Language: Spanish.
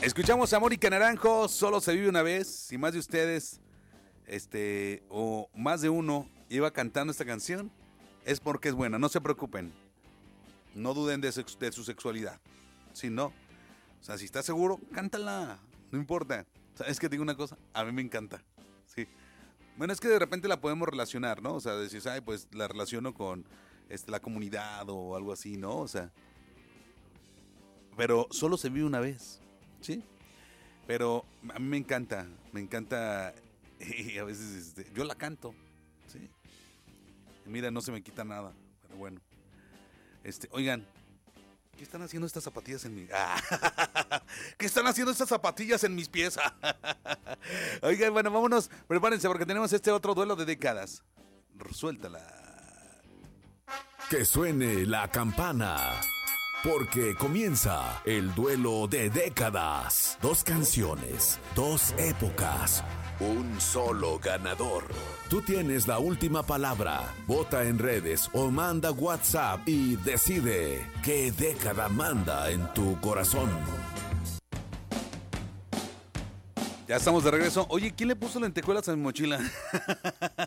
Escuchamos a Mónica Naranjo, Solo se vive una vez. Si más de ustedes, o más de uno, iba cantando esta canción, es porque es buena. No se preocupen. No duden de su sexualidad. Si no, o sea, si estás seguro, cántala. No importa. ¿Sabes qué? Te digo una cosa, a mí me encanta. Sí. Bueno, es que de repente la podemos relacionar, ¿no? O sea, decís, ay, pues la relaciono con la comunidad o algo así, ¿no? O sea, pero solo se vive una vez, ¿sí? Pero a mí me encanta y a veces yo la canto, ¿sí? Y mira, no se me quita nada, pero bueno. Oigan, ¿qué están haciendo estas zapatillas en mi... ¿Qué están haciendo estas zapatillas en mis pies? Oigan, bueno, vámonos, prepárense porque tenemos otro duelo de décadas. Suéltala. Que suene la campana, porque comienza el duelo de décadas. 2 canciones, 2 épocas, un solo ganador. Tú tienes la última palabra. Vota en redes o manda WhatsApp y decide qué década manda en tu corazón. Ya estamos de regreso. Oye, ¿quién le puso lentejuelas a mi mochila?